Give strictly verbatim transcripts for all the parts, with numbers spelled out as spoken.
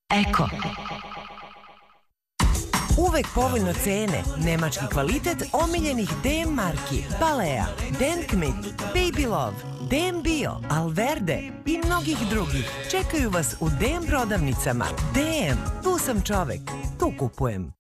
Eko. Uvek povoljno cene, nemački kvalitet omiljenih D M marki, Balea, Denkmit, Baby Love, D M Bio, Alverde i mnogih drugih. Čekaju vas u D M prodavnicama. D M, tu sam čovek, tu kupujem.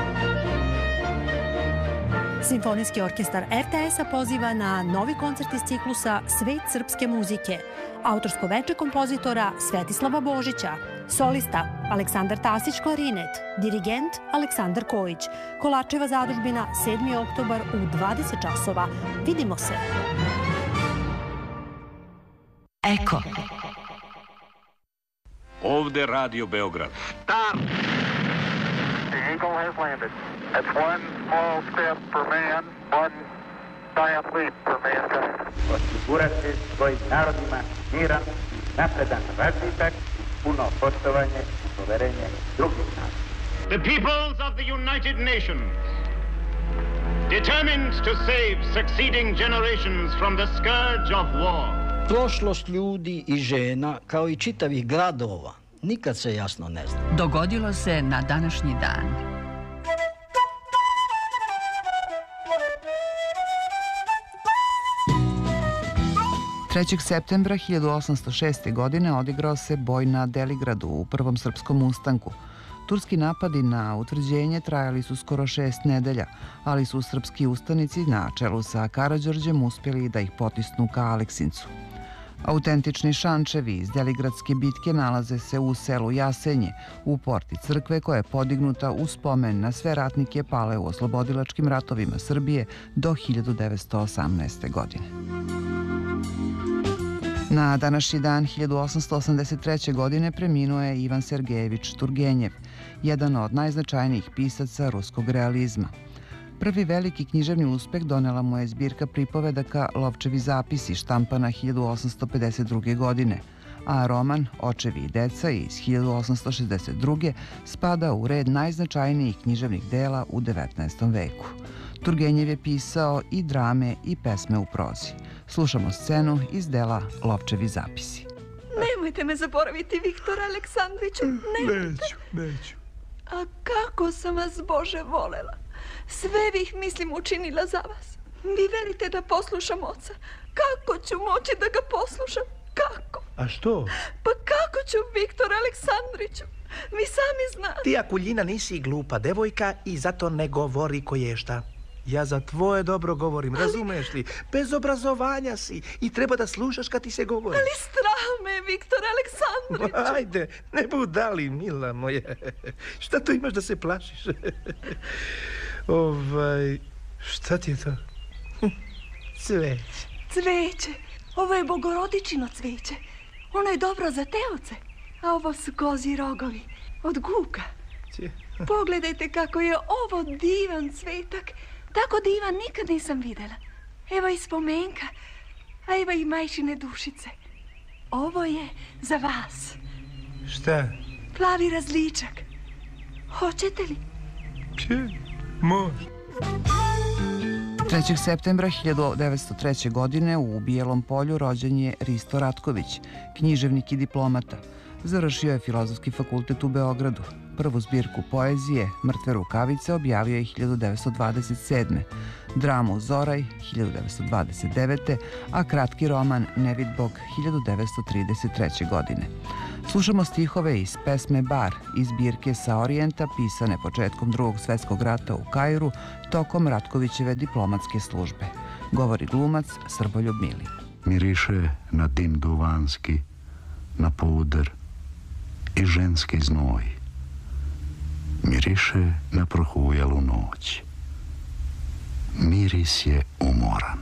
Simfonijski orkestar R T S-a poziva na novi koncert iz ciklusa Svet srpske muzike. Autorsko veče kompozitora Svetislava Božića. Solista Aleksandar Tasić klarinet. Dirigent Aleksandar Kojić. Kolačeva zadužbina sedmi oktobar u dvadeset časova. Vidimo se. Eko. Ovde Radio Beograd. Stop! The Eagle has landed. That's one small step for man, one giant leap for mankind. Osigurati svojim narodima miran, napredan razvitak, puno poštovanje i poverenje drugih naroda. The peoples of the United Nations, determined to save succeeding generations from the scourge of war. Prošlost ljudi i žena, kao i čitavih gradova, nikad se jasno ne zna. Dogodilo se na današnji dan. trećeg septembra hiljadu osamsto šeste. godine odigrao se boj na Deligradu u Prvom srpskom ustanku. Turski napadi na utvrđenje trajali su skoro šest nedelja, ali su srpski ustanici na čelu sa Karađorđem uspjeli da ih potisnu ka Aleksincu. Autentični šančevi iz Deligradske bitke nalaze se u selu Jasenje, u porti crkve koja je podignuta u spomen na sve ratnike pale u oslobodilačkim ratovima Srbije do hiljadu devetsto osamnaeste. godine. Na današnji dan hiljadu osamsto osamdeset treće. godine preminuo je Ivan Sergejevič Turgenjev, jedan od najznačajnijih pisaca ruskog realizma. Prvi veliki književni uspeh donela mu je zbirka pripovedaka Lovčevi zapisi, štampana hiljadu osamsto pedeset druge. godine, a roman Očevi i deca iz hiljadu osamsto šezdeset druge. spada u red najznačajnijih književnih dela u devetnaestom veku. Turgenjev je pisao i drame i pesme u prozi. Slušamo scenu iz dela Lovčevi zapisi. Nemojte me zaboraviti, Viktor Aleksandriću, nemojte. Neću, neću. A kako sam vas, Bože, volela. Sve bih, mislim, učinila za vas. Vi velite da poslušam oca. Kako ću moći da ga poslušam? Kako? A što? Pa kako ću, Viktor Aleksandriću? Vi sami znate. Ti, Akuljina, nisi glupa devojka i zato ne govori koješta. Ja za tvoje dobro govorim, ali... razumeš li? Bez obrazovanja si i treba da slušaš kad ti se govori. Ali strah me, Viktor Aleksandriću. Ajde, ne budali, mila moja. Šta tu imaš da se plašiš? Ovaj, šta ti je to? Cveće. Cveće. Ovo je Bogorodičino cveće. Ono je dobro za teoce. A ovo su kozji rogovi od guka. Pogledajte kako je ovo divan cvetak. Tako divan nikad nisam videla. Evo i spomenka, a evo i majčine dušice. Ovo je za vas. Šta? Plavi različak. Hoćete li? Če, može. trećeg septembra hiljadu devetsto treće. godine u Bijelom Polju rođen je Risto Ratković, književnik i diplomata. Završio je Filozofski fakultet u Beogradu. Prvu zbirku poezije, Mrtve rukavice, objavio je hiljadu devetsto dvadeset sedme. Dramu Zoraj, hiljadu devetsto dvadeset devete. a kratki roman Nevidbog, hiljadu devetsto trideset treće. godine. Slušamo stihove iz pesme Bar, iz zbirke Sa Orijenta, pisane početkom Drugog svjetskog rata u Kairu, tokom Ratkovićeve diplomatske službe. Govori glumac Srboljub Mili. Miriše na dim duvanski, na puder i ženski znoj. Miriše na prohujalu noć. Miris je umoran.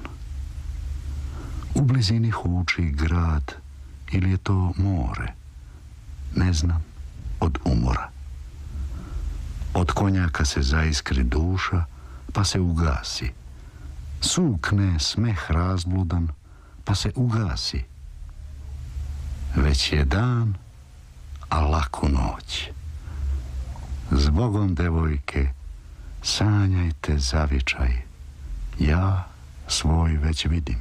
U blizini huči grad ili je to more. Ne znam, od umora. Od konjaka se zaiskri duša, pa se ugasi. Sukne smeh razbludan, pa se ugasi. Već je dan, a laku noć. Zbogom, devojke, sanjajte zavičaj. Ja svoj već vidim.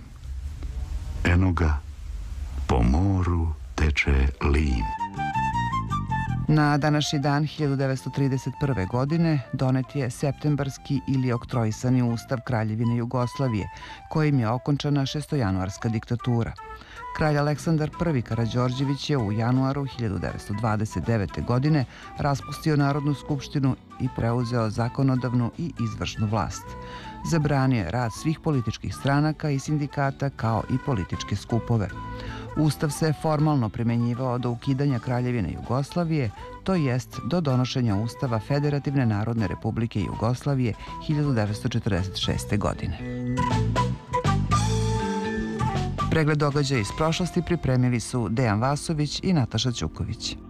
Eno ga, po moru teče lim. Na današnji dan hiljadu devetsto trideset prve. godine donet je septembarski ili oktroisani ustav Kraljevine Jugoslavije, kojim je okončana šestojanuarska diktatura. Kralj Aleksandar prvi. Karađorđević je u januaru hiljadu devetsto dvadeset devete. godine raspustio Narodnu skupštinu i preuzeo zakonodavnu i izvršnu vlast. Zabranio je rad svih političkih stranaka i sindikata kao i političke skupove. Ustav se formalno primenjivao do ukidanja Kraljevine Jugoslavije, to jest do donošenja Ustava Federativne Narodne Republike Jugoslavije hiljadu devetsto četrdeset šeste. godine. Pregled događaja iz prošlosti pripremili su Dejan Vasović i Nataša Ćuković.